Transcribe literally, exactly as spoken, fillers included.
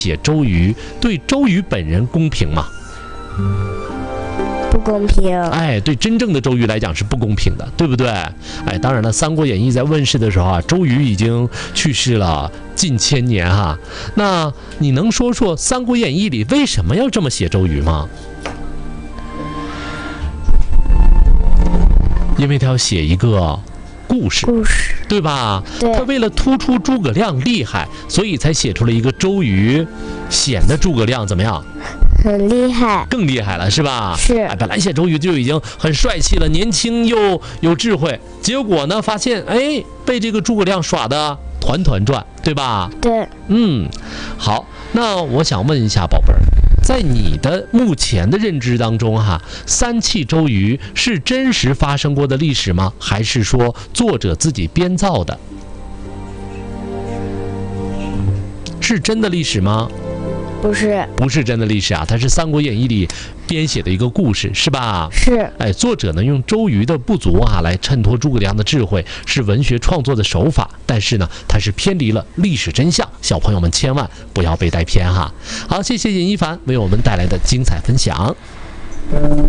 写周瑜，对周瑜本人公平吗？ 不公平。 哎，对真正的周瑜来讲是不公平的，对不对？哎，当然了，《三国演义》在问世的时候啊，周瑜已经去世了近千年哈。那你能说说《三国演义》里为什么要这么写周瑜吗？因为他要写一个故事， 故事对吧？ 对。 他为了突出诸葛亮厉害，所以才写出了一个周瑜，显得诸葛亮怎么样？ 很厉害， 更厉害了，是吧？ 是。 哎，本来写周瑜就已经很帅气了，年轻又有智慧，结果呢，发现哎，被这个诸葛亮耍得团团转，对吧？ 对。 嗯，好，那我想问一下宝贝儿，在你的目前的认知当中哈，三气周瑜是真实发生过的历史吗？还是说作者自己编造的？是真的历史吗？ 不是， 不是真的历史啊，它是《三国演义》里编写的一个故事，是吧？ 是。 哎，作者呢用周瑜的不足啊来衬托诸葛亮的智慧，是文学创作的手法，但是呢，它是偏离了历史真相，小朋友们千万不要被带偏哈。好，谢谢尹一凡为我们带来的精彩分享。